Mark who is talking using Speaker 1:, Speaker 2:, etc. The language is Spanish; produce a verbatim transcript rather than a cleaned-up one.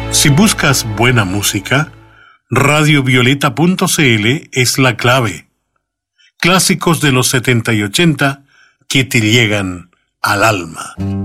Speaker 1: Si buscas buena música, radio violeta punto c l es la clave. Clásicos de los setenta y ochenta que te llegan al alma.